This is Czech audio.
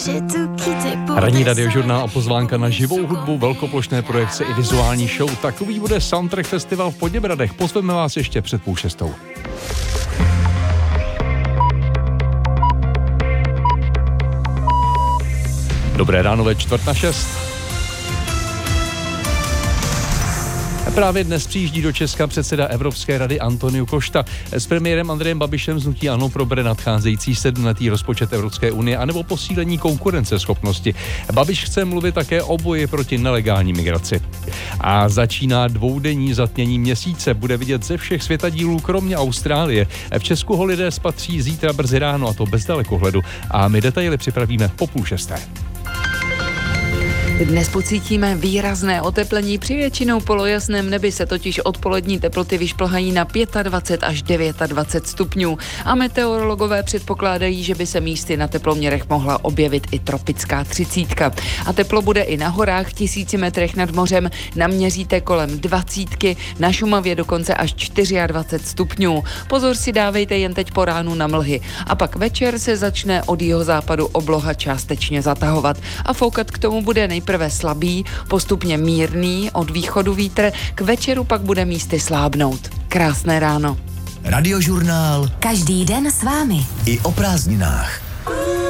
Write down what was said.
Ranní radiožurnál a pozvánka na živou hudbu, velkoplošné projekce i vizuální show. Takový bude Soundtrack Festival v Poděbradech. Pozveme vás ještě před 5:30. Dobré ráno ve 5:45. Právě dnes přijíždí do Česka předseda Evropské rady Antonio Costa. S premiérem Andrejem Babišem z hnutí ANO probere nadcházející 7letý rozpočet Evropské unie anebo posílení konkurenceschopnosti. Babiš chce mluvit také o boji proti nelegální migraci. A začíná dvoudenní zatmění měsíce. Bude vidět ze všech světadílů, kromě Austrálie. V Česku ho lidé spatří zítra brzy ráno, a to bez dalekohledu. A my detaily připravíme po 5:30. Dnes pocítíme výrazné oteplení, při většinou polojasném nebi se totiž odpolední teploty vyšplhají na 25 až 29 stupňů a meteorologové předpokládají, že by se místy na teploměrech mohla objevit i tropická 30. A teplo bude i na horách v 1000 metrech nad mořem, naměříte kolem 20, na Šumavě dokonce až 24 stupňů. Pozor si dávejte jen teď po ránu na mlhy. A pak večer se začne od jihozápadu obloha částečně zatahovat a foukat k tomu bude nejprve slabý, postupně mírný od východu vítr, k večeru pak bude místy slábnout. Krásné ráno. Radiožurnál. Každý den s vámi. I o prázdninách.